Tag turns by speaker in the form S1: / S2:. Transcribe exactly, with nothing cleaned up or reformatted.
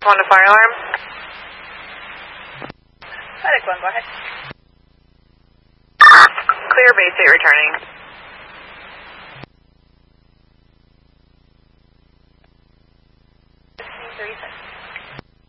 S1: Want a fire alarm?
S2: Medic one, go ahead.
S1: Clear base eight returning.
S2: fifteen thirty-six.